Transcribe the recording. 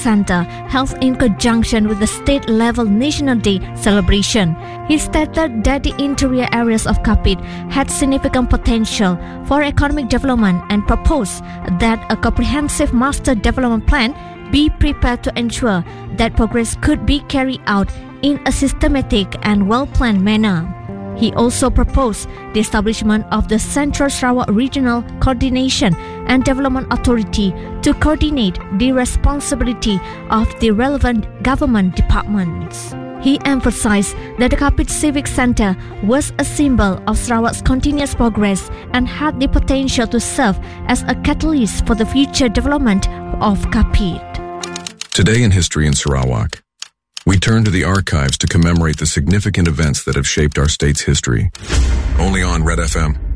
Center held in conjunction with the state-level National Day celebration. He stated that the interior areas of Kapit had significant potential for economic development and proposed that a comprehensive master development plan be prepared to ensure that progress could be carried out in a systematic and well-planned manner. He also proposed the establishment of the Central Sarawak Regional Coordination and Development Authority to coordinate the responsibility of the relevant government departments. He emphasized that the Kapit Civic Center was a symbol of Sarawak's continuous progress and had the potential to serve as a catalyst for the future development of Kapit. Today in History in Sarawak, we turn to the archives to commemorate the significant events that have shaped our state's history. Only on Red FM.